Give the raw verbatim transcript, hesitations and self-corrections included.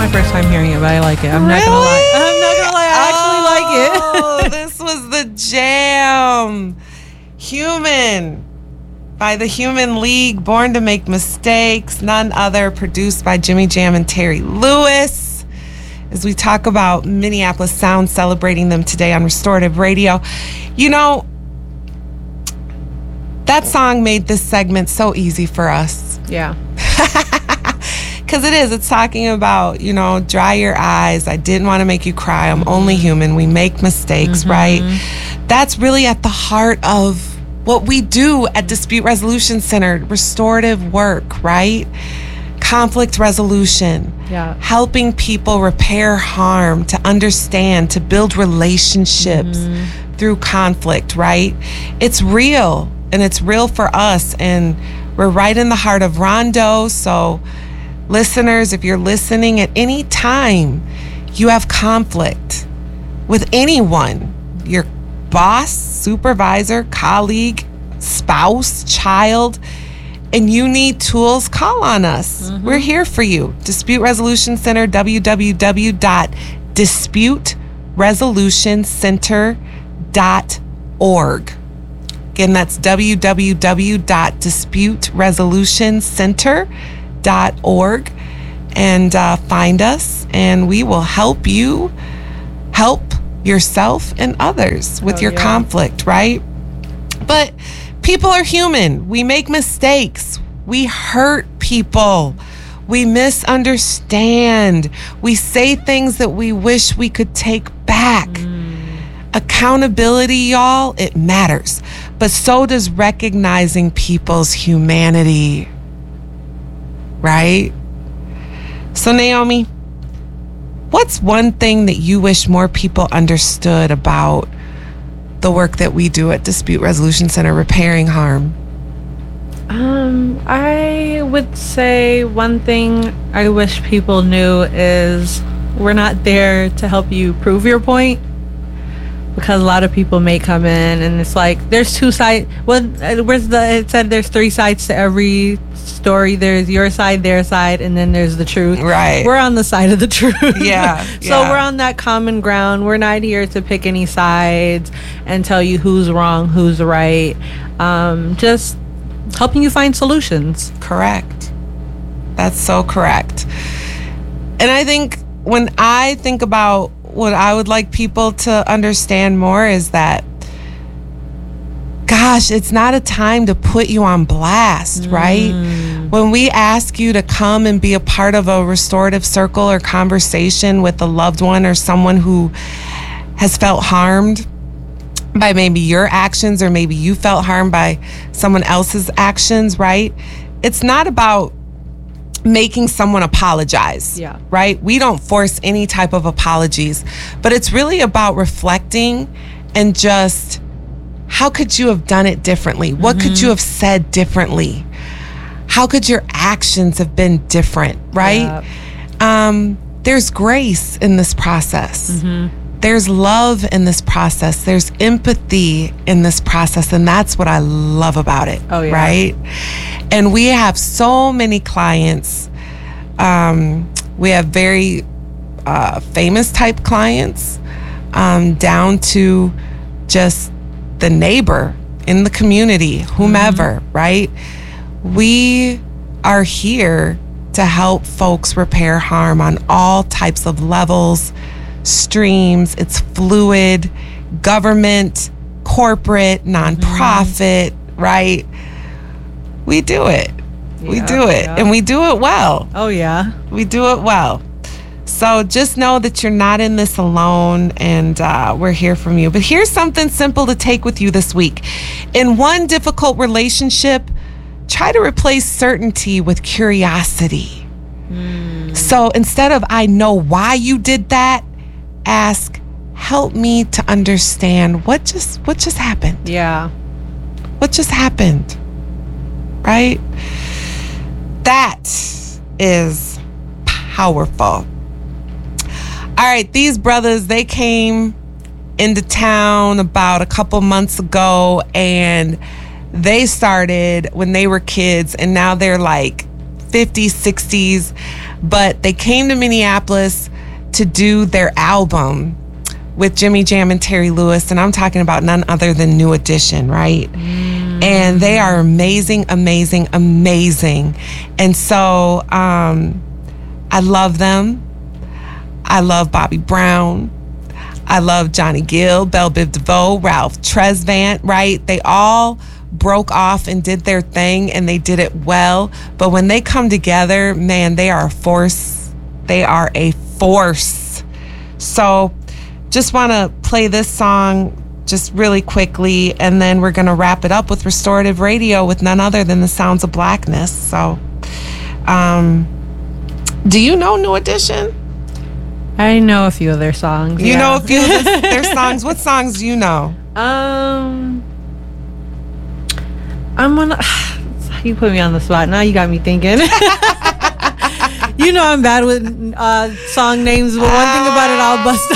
my first time hearing it, but I like it. I'm really? not gonna lie. I'm not gonna lie. I actually oh, like it. This was the jam. Human by the Human League, Born to Make Mistakes, none other, produced by Jimmy Jam and Terry Lewis. As we talk about Minneapolis Sound, celebrating them today on Restorative Radio. You know, that song made this segment so easy for us. Yeah. Because it is. It's talking about, you know, dry your eyes. I didn't want to make you cry. I'm only human. We make mistakes, mm-hmm. right? That's really at the heart of what we do at Dispute Resolution Center. Restorative work, right? Conflict resolution. Yeah. Helping people repair harm, to understand, to build relationships mm-hmm. through conflict, right? It's real, and it's real for us. And we're right in the heart of Rondo, so listeners, if you're listening at any time, you have conflict with anyone, your boss, supervisor, colleague, spouse, child, and you need tools, call on us. Mm-hmm. We're here for you. Dispute Resolution Center, w w w dot dispute resolution center dot org. Again, that's w w w dot dispute resolution center dot org. Dot org and uh, find us, and we will help you help yourself and others with oh, your yeah. conflict, right? But people are human. We make mistakes. We hurt people. We misunderstand. We say things that we wish we could take back. Mm. Accountability, y'all, it matters. But so does recognizing people's humanity. Right? So, Naomi, what's one thing that you wish more people understood about the work that we do at Dispute Resolution Center, repairing harm? Um, I would say one thing I wish people knew is we're not there to help you prove your point. Because a lot of people may come in and it's like there's two sides. Well, where's the? It said there's three sides to every story. There's your side, their side, and then there's the truth. Right. We're on the side of the truth. Yeah. So yeah. we're on that common ground. We're not here to pick any sides and tell you who's wrong, who's right. Um, just helping you find solutions. Correct. That's so correct. And I think when I think about what I would like people to understand more is that, gosh, it's not a time to put you on blast, mm. right? When we ask you to come and be a part of a restorative circle or conversation with a loved one or someone who has felt harmed by maybe your actions, or maybe you felt harmed by someone else's actions, right? It's not about making someone apologize, yeah. right? We don't force any type of apologies, but it's really about reflecting and just, how could you have done it differently? Mm-hmm. What could you have said differently? How could your actions have been different, right? Yeah. Um, there's grace in this process. Mm-hmm. There's love in this process. There's empathy in this process. And that's what I love about it, oh, yeah. right? And we have so many clients. Um, we have very uh, famous type clients, um, down to just the neighbor in the community, whomever, mm-hmm. right? We are here to help folks repair harm on all types of levels, streams. It's fluid, government, corporate, nonprofit, mm-hmm. right? We do it. Yeah, we do it. Yeah. And we do it well. Oh, yeah. We do it well. So just know that you're not in this alone, and uh, we're here from you. But here's something simple to take with you this week. In one difficult relationship, try to replace certainty with curiosity. Mm. So instead of, I know why you did that, ask, help me to understand what just what just happened. Yeah. What just happened? Right? That is powerful. All right, these brothers, they came into town about a couple months ago, and they started when they were kids, and now they're like fifties, sixties. but they came to Minneapolis to do their album with Jimmy Jam and Terry Lewis, and I'm talking about none other than New Edition, right? Mm. And they are amazing, amazing, amazing. And so um, I love them. I love Bobby Brown. I love Johnny Gill, Belle Biv DeVoe, Ralph Tresvant, right? They all broke off and did their thing, and they did it well. But when they come together, man, they are a force. They are a force. So just want to play this song just really quickly, and then we're going to wrap it up with Restorative Radio with none other than the Sounds of Blackness. So um, do you know New Edition? I know a few of their songs. You yeah. know a few of their, their songs? What songs do you know? Um, I'm gonna. You put me on the spot. Now you got me thinking. You know I'm bad with uh, song names, but one thing about it, I'll bust